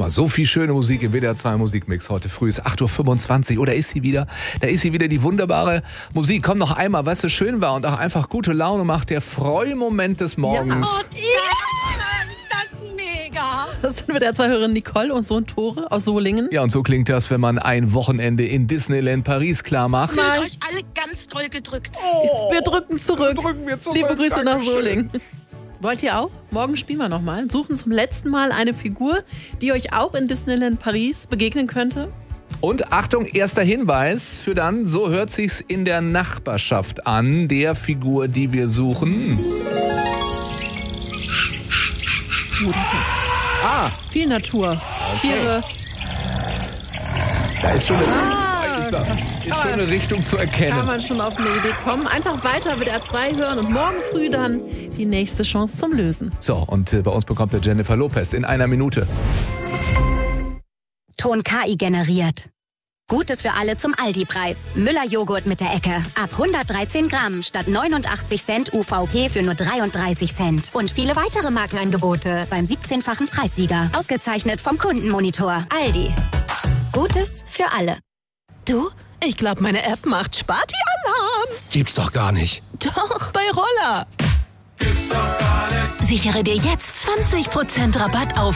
Mal, so viel schöne Musik im WDR 2 Musikmix. Heute früh ist 8.25 Uhr. Oder ist sie wieder? Da ist sie wieder, die wunderbare Musik. Komm noch einmal, was so schön war und auch einfach gute Laune macht. Der Freumoment des Morgens. Das sind WDR 2-Hörerin Nicole und Sohn Tore aus Solingen. Ja, und so klingt das, wenn man ein Wochenende in Disneyland Paris klar macht. Fühlt euch alle ganz doll gedrückt. Wir drücken zurück. Wir zurück. Liebe Grüße nach Dankeschön. Solingen. Wollt ihr auch? Morgen spielen wir nochmal. Suchen zum letzten Mal eine Figur, die euch auch in Disneyland Paris begegnen könnte. Und Achtung, erster Hinweis für dann, so hört sich's in der Nachbarschaft an, der Figur, die wir suchen. Viel Natur, Tiere. Da ist schon eine Richtung zu Kann erkennen. man schon auf eine Idee kommen. Einfach weiter WDR 2 hören und morgen früh dann die nächste Chance zum Lösen. So, und bei uns bekommt der Jennifer Lopez in einer Minute. Ton KI generiert. Gutes für alle zum Aldi-Preis. Müller-Joghurt mit der Ecke. Ab 113 Gramm statt 89 Cent UVP für nur 33 Cent. Und viele weitere Markenangebote beim 17-fachen Preissieger. Ausgezeichnet vom Kundenmonitor. Aldi. Gutes für alle. Du, ich glaube, meine App macht Sparti-Alarm. Gibt's doch gar nicht. Doch, bei Roller. Sichere dir jetzt 20% Rabatt auf